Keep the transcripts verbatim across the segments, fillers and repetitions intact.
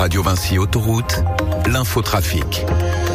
Radio Vinci Autoroute, l'infotrafic.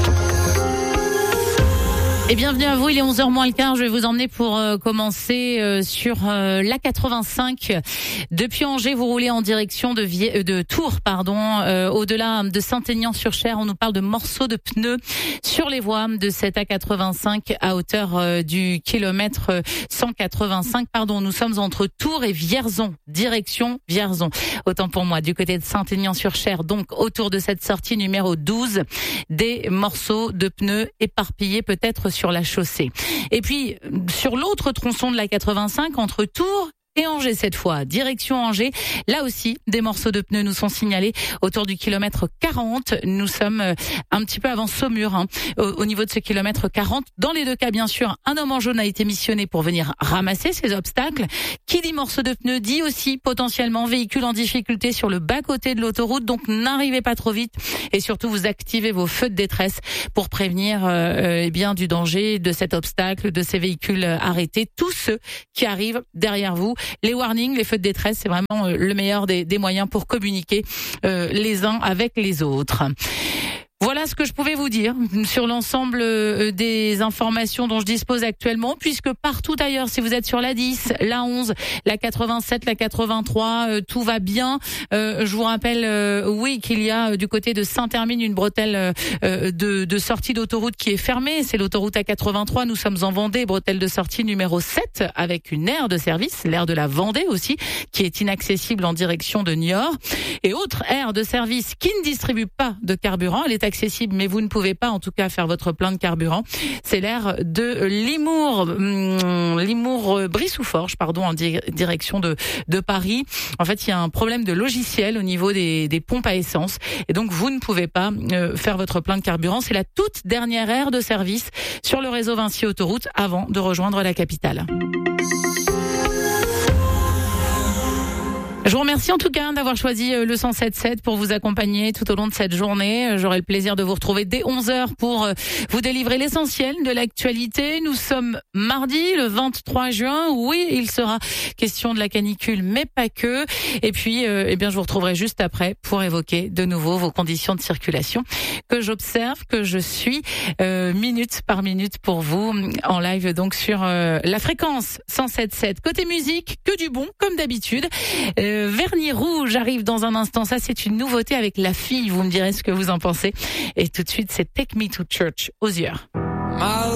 Et bienvenue à vous, il est onze heures moins le quart, je vais vous emmener pour euh, commencer euh, sur euh, l'A quatre-vingt-cinq. Depuis Angers, vous roulez en direction de, Vie- euh, de Tours, pardon, euh, au-delà de Saint-Aignan-sur-Cher. On nous parle de morceaux de pneus sur les voies de cette A quatre-vingt-cinq à hauteur euh, du kilomètre cent quatre-vingt-cinq. Pardon, nous sommes entre Tours et Vierzon, direction Vierzon. Autant pour moi, du côté de Saint-Aignan-sur-Cher, donc autour de cette sortie numéro douze, des morceaux de pneus éparpillés peut-être sur la chaussée. Et puis, sur l'autre tronçon de la quatre-vingt-cinq, entre Tours et Angers cette fois, direction Angers, là aussi, des morceaux de pneus nous sont signalés autour du kilomètre quarante. Nous sommes un petit peu avant Saumur, hein, au, au niveau de ce kilomètre quarante. Dans les deux cas, bien sûr, un homme en jaune a été missionné pour venir ramasser ces obstacles. Qui dit morceaux de pneus dit aussi potentiellement véhicule en difficulté sur le bas-côté de l'autoroute. Donc n'arrivez pas trop vite et surtout vous activez vos feux de détresse pour prévenir euh, eh bien du danger de cet obstacle, de ces véhicules arrêtés. Tous ceux qui arrivent derrière vous. Les warnings, les feux de détresse, c'est vraiment le meilleur des, des moyens pour communiquer euh, les uns avec les autres. Voilà ce que je pouvais vous dire sur l'ensemble des informations dont je dispose actuellement, puisque partout ailleurs, si vous êtes sur la dix, la onze, la quatre-vingt-sept, la quatre-vingt-trois, euh, tout va bien. Euh, je vous rappelle, euh, oui, qu'il y a euh, du côté de Saint-Hermine une bretelle euh, de, de sortie d'autoroute qui est fermée. C'est l'autoroute A quatre-vingt-trois. Nous sommes en Vendée, bretelle de sortie numéro sept, avec une aire de service, l'aire de la Vendée aussi, qui est inaccessible en direction de Niort. Et autre aire de service qui ne distribue pas de carburant, elle est accessible, mais vous ne pouvez pas en tout cas faire votre plein de carburant. C'est l'aire de Limours, hum, Limours Brissouforges, pardon, en di- direction de, de Paris. En fait, il y a un problème de logiciel au niveau des, des pompes à essence, et donc vous ne pouvez pas euh, faire votre plein de carburant. C'est la toute dernière aire de service sur le réseau Vinci Autoroute avant de rejoindre la capitale. Je vous remercie en tout cas d'avoir choisi le cent sept sept pour vous accompagner tout au long de cette journée. J'aurai le plaisir de vous retrouver dès onze heures pour vous délivrer l'essentiel de l'actualité. Nous sommes mardi, le vingt-trois juin. Oui, il sera question de la canicule, mais pas que. Et puis, euh, eh bien, je vous retrouverai juste après pour évoquer de nouveau vos conditions de circulation que j'observe, que je suis euh, minute par minute pour vous en live donc sur euh, la fréquence cent sept sept. Côté musique, que du bon, comme d'habitude. Euh, Vernis Rouge arrive dans un instant. Ça, c'est une nouveauté avec La Fille. Vous me direz ce que vous en pensez. Et tout de suite, c'est Take Me to Church, Osier.